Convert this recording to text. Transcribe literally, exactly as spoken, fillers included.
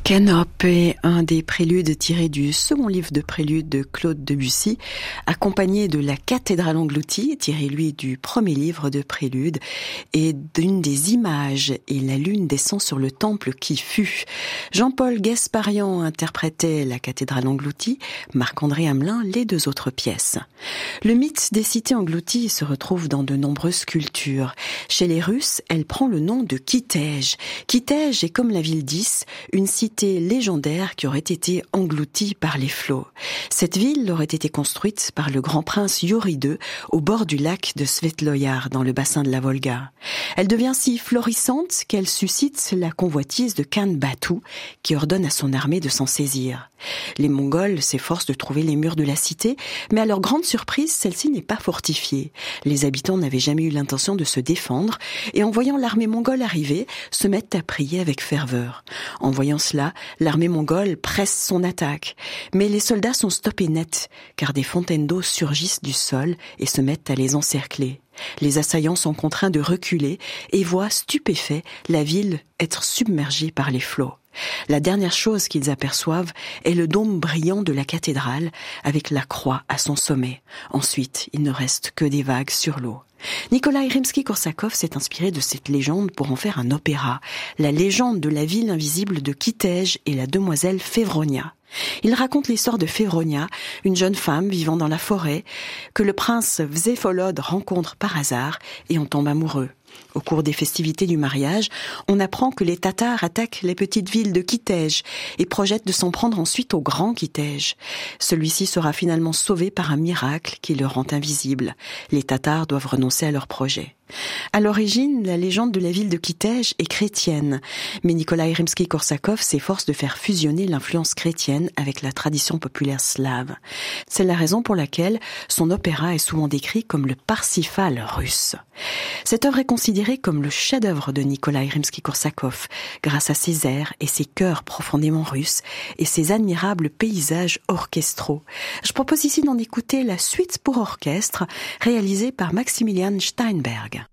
Canop est un des préludes tirés du second livre de préludes de Claude Debussy, accompagné de la cathédrale engloutie, tiré lui du premier livre de préludes, et d'une des images, et la lune descend sur le temple qui fut. Jean-Paul Gasparian interprétait la cathédrale engloutie, Marc-André Hamelin les deux autres pièces. Le mythe des cités englouties se retrouve dans de nombreuses cultures. Chez les Russes, elle prend le nom de Kitej. Kitej est comme la ville d'Is, une cité légendaire qui aurait été engloutie par les flots. Cette ville aurait été construite par le grand prince Yuri deux au bord du lac de Svetloyar dans le bassin de la Volga. Elle devient si florissante qu'elle suscite la convoitise de Khan Batu qui ordonne à son armée de s'en saisir. Les Mongols s'efforcent de trouver les murs de la cité, mais à leur grande surprise, celle-ci n'est pas fortifiée. Les habitants n'avaient jamais eu l'intention de se défendre et en voyant l'armée mongole arriver, se mettent à prier avec ferveur. En voyant cela, l'armée mongole presse son attaque. Mais les soldats sont stoppés net, car des fontaines d'eau surgissent du sol et se mettent à les encercler. Les assaillants sont contraints de reculer et voient, stupéfaits, la ville être submergée par les flots. La dernière chose qu'ils aperçoivent est le dôme brillant de la cathédrale avec la croix à son sommet. Ensuite, il ne reste que des vagues sur l'eau. Nikolai Rimsky-Korsakov s'est inspiré de cette légende pour en faire un opéra, la légende de la ville invisible de Kitej et la demoiselle Fevronia. Il raconte l'histoire de Fevronia, une jeune femme vivant dans la forêt, que le prince Vsevolod rencontre par hasard et en tombe amoureux. Au cours des festivités du mariage, on apprend que les Tatars attaquent les petites villes de Kitej et projettent de s'en prendre ensuite au grand Kitej. Celui-ci sera finalement sauvé par un miracle qui le rend invisible. Les Tatars doivent renoncer à leur projet. À l'origine, la légende de la ville de Kitej est chrétienne, mais Nikolai Rimsky-Korsakov s'efforce de faire fusionner l'influence chrétienne avec la tradition populaire slave. C'est la raison pour laquelle son opéra est souvent décrit comme le Parsifal russe. Cette œuvre est considérée comme le chef-d'œuvre de Nikolai Rimsky-Korsakov, grâce à ses airs et ses chœurs profondément russes et ses admirables paysages orchestraux. Je propose ici d'en écouter la suite pour orchestre, réalisée par Maximilian Steinberg.